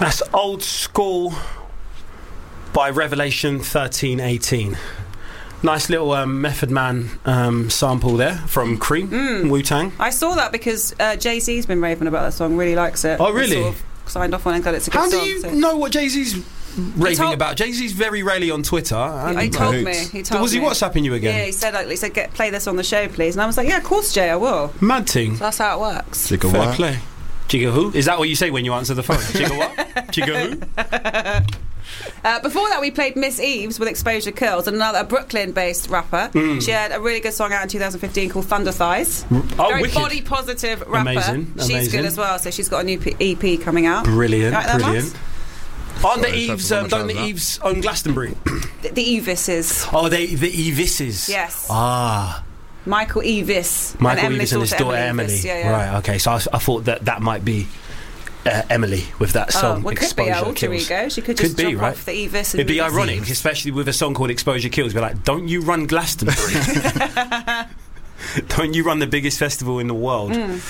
That's Old School by Revelation 13:18. Nice little Method Man sample there from Cream, Wu-Tang. I saw that because Jay-Z's been raving about that song, really likes it. Oh, really? Sort of signed off on it and got it's a good How song. do you know what Jay-Z's raving about? Jay-Z's very rarely on Twitter. He told me. Was he WhatsApping you again? Yeah, he said, play this on the show, please. And I was like, yeah, of course, Jay, I will. Mad thing. So that's how it works. Jigga Fair what? play. Jigga who? Is that what you say when you answer the phone? Jigga what? Jigga who? Before that, we played Miss Eves with Exposure Kills, another Brooklyn-based rapper. She had a really good song out in 2015 called Thunder Thighs. Very wicked. body-positive rapper. Amazing. She's good as well, so she's got a new EP coming out. Brilliant, Right there, brilliant. Maz? Aren't the Eves, don't the Eves own Glastonbury? The Evises. Oh, the Evises. Yes. Ah. Michael Evis. Michael Evis and his daughter Emily. Yeah. Right, okay. So I thought that might be Emily with that song, well, Exposure could be alter Kills. ego. She could just jump right? off the Evis. And It'd be ironic, especially with a song called Exposure Kills. Be like, don't you run Glastonbury? Don't you run the biggest festival in the world?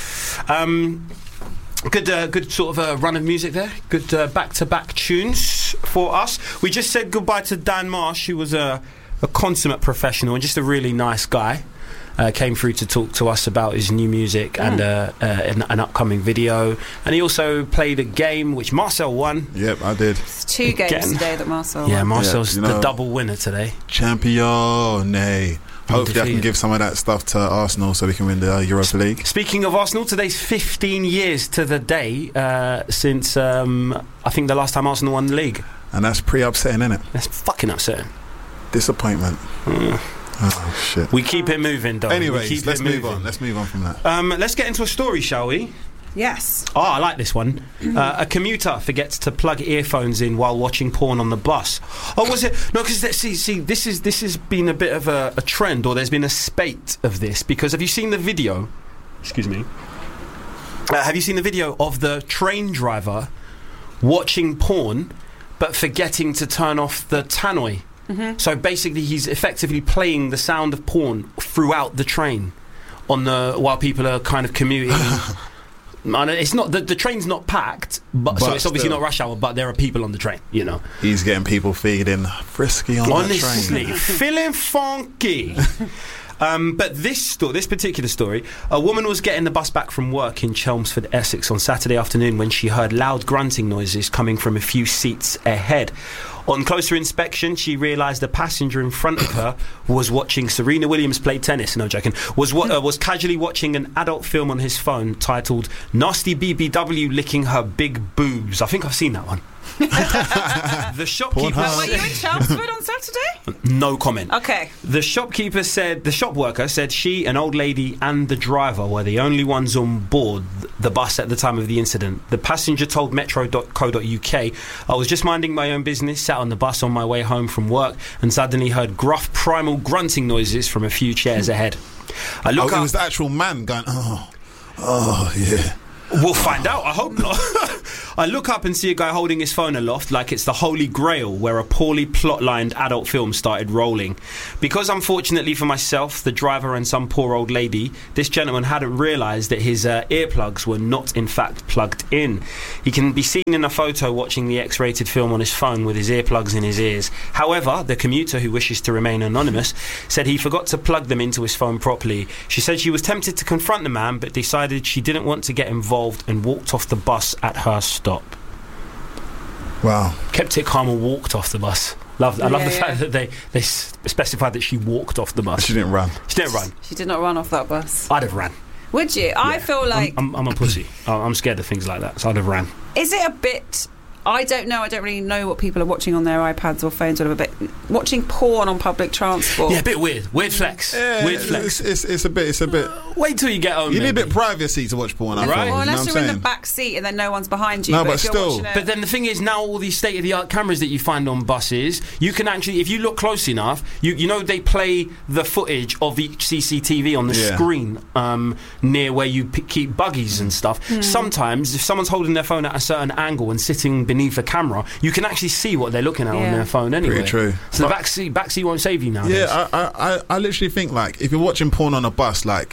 Good sort of run of music there. Good back-to-back tunes for us. We just said goodbye to Dan Marsh, who was a consummate professional and just a really nice guy. Came through to talk to us about his new music and an upcoming video. And he also played a game which Marcel won. Yep, I did. It's 2 games today that Marcel Yeah, won. Marcel's the double winner today. Champione. Hopefully I can give some of that stuff to Arsenal so we can win the Europa League. Speaking of Arsenal, today's 15 years to the day since I think the last time Arsenal won the league. And that's pretty upsetting, isn't it? That's fucking upsetting. Disappointment. Oh, shit. We keep it moving, though. Anyways, let's move on. Let's move on from that. Let's get into a story, shall we? Yes. Oh, I like this one. A commuter forgets to plug earphones in while watching porn on the bus. Oh, was it? No, because see, this has been a bit of a trend, or there's been a spate of this. Because have you seen the video? Excuse me. Have you seen the video of the train driver watching porn but forgetting to turn off the tannoy? Mm-hmm. So basically, he's effectively playing the sound of porn throughout the train while people are kind of commuting. And it's not the train's not packed, but so it's obviously not rush hour. But there are people on the train, you know. He's getting people feeding frisky on the train. Honestly, feeling funky. But this particular story, a woman was getting the bus back from work in Chelmsford, Essex on Saturday afternoon when she heard loud grunting noises coming from a few seats ahead. On closer inspection, she realised the passenger in front of her was watching Serena Williams play tennis. No joking. Was casually watching an adult film on his phone titled "Nasty BBW Licking Her Big Boobs." I think I've seen that one. The shopkeeper. Were you in Chelmsford on Saturday? No comment. Okay. The shop worker said she, an old lady, and the driver were the only ones on board the bus at the time of the incident. The passenger told metro.co.uk, "I was just minding my own business, sat on the bus on my way home from work, and suddenly heard gruff, primal grunting noises from a few chairs ahead. It was the actual man going, oh, yeah. We'll find out, I hope not. I look up and see a guy holding his phone aloft like it's the Holy Grail, where a poorly plot-lined adult film started rolling. Because unfortunately for myself, the driver and some poor old lady, this gentleman hadn't realised that his earplugs were not in fact plugged in. He can be seen in a photo watching the X-rated film on his phone with his earplugs in his ears. However, the commuter, who wishes to remain anonymous, said he forgot to plug them into his phone properly. She said she was tempted to confront the man, but decided she didn't want to get involved and walked off the bus at her stop. Wow. Kept it calm and walked off the bus. I love the fact that they specified that she walked off the bus. She didn't run. She didn't run. She did not run off that bus. I'd have ran. Would you? Yeah. I feel like... I'm a pussy. I'm scared of things like that, so I'd have ran. Is it a bit... I don't know. I don't really know what people are watching on their iPads or phones or whatever, but watching porn on public transport. Yeah, a bit weird. Weird flex. Yeah, weird flex. It's a bit. Wait till you get home. You need a bit of privacy to watch porn, right? Well, unless you're in the saying? back seat and then no one's behind you. No, but still. But then the thing is, now all these state-of-the-art cameras that you find on buses, you can actually, if you look close enough, you know they play the footage of each CCTV on the screen near where you keep buggies and stuff. Sometimes, if someone's holding their phone at a certain angle and sitting beneath a camera, you can actually see what they're looking at on their phone anyway. Pretty true. So the back seat won't save you nowadays. Yeah, I literally think, like, if you're watching porn on a bus, like,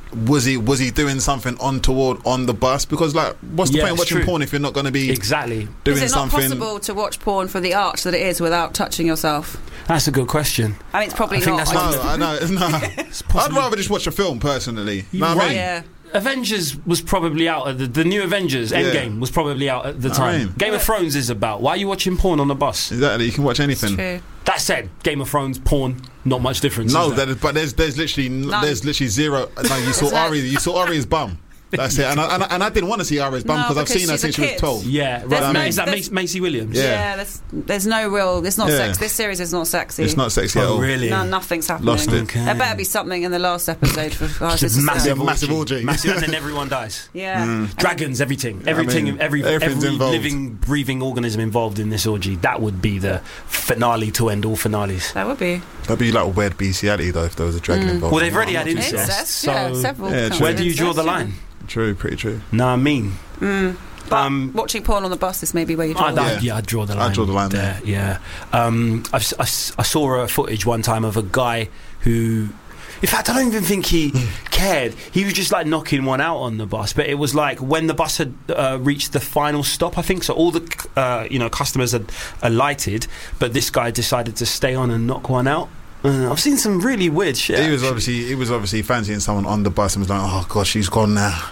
was he doing something untoward on the bus? Because like, what's the point of watching porn if you're not going to be doing something? Is it not possible to watch porn for the art that it is without touching yourself? That's a good question. I mean, it's probably not. I know. I'd rather just watch a film personally. Yeah. Avengers was probably out at the new Avengers Endgame was probably out at the time. Game of Thrones is about. Why are you watching porn on the bus? Exactly, you can watch anything. True. That said, Game of Thrones, porn, not much difference. No, but there's literally zero. No, you saw Ari's bum. That's it, and I didn't want to see Ari's bum because I've seen her since she was 12. Yeah, right. Is that Maisie Williams? Yeah, there's no real. It's not sex. This series is not sexy. It's not sexy at all. Really? No, nothing's happening. Lost it. There better be something in the last episode for us. Massive orgy. Massive, and then everyone dies. Yeah, dragons, everything, every living, breathing organism involved in this orgy. That would be the finale to end all finales. That would be. That'd be like weird beciality though if there was a dragon involved. Well, they've already had incest. So several. Where do you draw the line? True, pretty true. No, I mean. But watching porn on the bus is maybe where you draw the line. I'd draw the line. I'd draw the line there. Yeah. I saw a footage one time of a guy who, in fact, I don't even think he cared. He was just like knocking one out on the bus. But it was like when the bus had reached the final stop, I think. So all the customers had alighted, but this guy decided to stay on and knock one out. I've seen some really weird shit. He was obviously fancying someone on the bus and was like, "Oh gosh, she's gone now."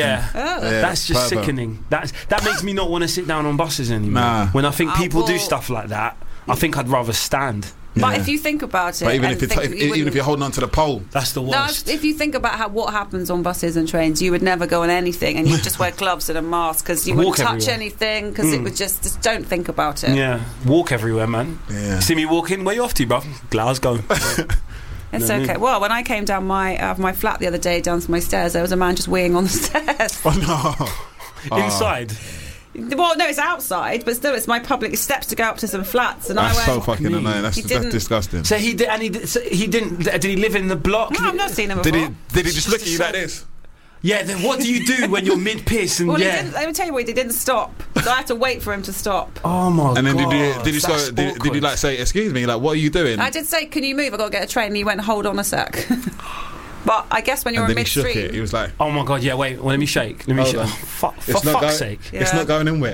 That's just sickening. That makes me not want to sit down on buses anymore. Nah. When I think people do stuff like that, I think I'd rather stand. But if you think about it, but even if you're holding on to the pole, that's the worst. No, if you think about what happens on buses and trains, you would never go on anything, and you'd just wear gloves and a mask because you wouldn't touch anything because it would just don't think about it. Yeah, walk everywhere, man. Yeah. See me walking? Where you off to, bruv? Glasgow. It's okay. Well, when I came down my flat the other day, down to my stairs, there was a man just weeing on the stairs. Oh no! Inside. Well, no, it's outside, but still, it's my public steps to go up to some flats, and that's so fucking annoying. That's disgusting. So he didn't. Did he live in the block? No, I've not seen him before. Did he just look at you like this? Yeah. Then what do you do when you're mid piss and let me tell you what, he didn't stop. So I had to wait for him to stop. Oh my god! And then did you like say, "Excuse me, like what are you doing?" I did say, "Can you move? I got to get a train." And he went, "Hold on a sec." But I guess when you're in midstream, he shook it. He was like, "Oh my god, yeah, wait, let me shake. Let me shake." Oh, for fuck's sake! It's not going in wet.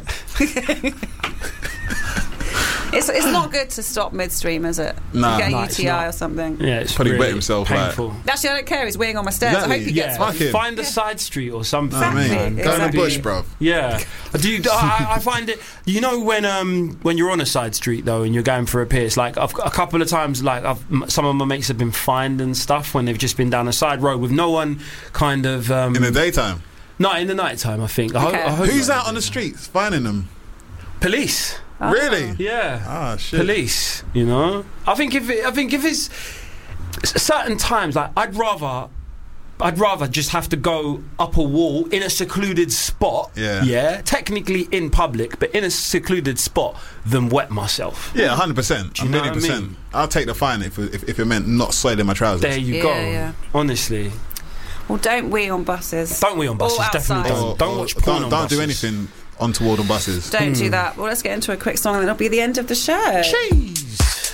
It's not good to stop midstream, is it? No, you get a UTI or something. Yeah, it's probably really wet himself. Painful. Actually, I don't care. He's weeing on my stairs. Exactly. I hope he gets one. Find a side street or something. Exactly. Go in the bush, bro. Yeah. I find it. You know when you're on a side street though and you're going for a piss, like a couple of times, like some of my mates have been fined and stuff when they've just been down a side road with no one kind of in the daytime. No, in the night time. I think. Okay. I hope who's out on the streets finding them? Police. Oh. Really? Yeah. Ah, shit. Police. You know. I think if it's certain times, like I'd rather just have to go up a wall in a secluded spot. Yeah. Technically in public, but in a secluded spot than wet myself. Yeah, 100%. 100%. I'll take the fine if it meant not soiling my trousers. There you go. Yeah. Honestly. Well, don't wee on buses. Don't wee on buses. Definitely don't watch porn on buses. Don't do anything untoward on buses. Don't do that. Well, let's get into a quick song and then it'll be the end of the show. Sheesh.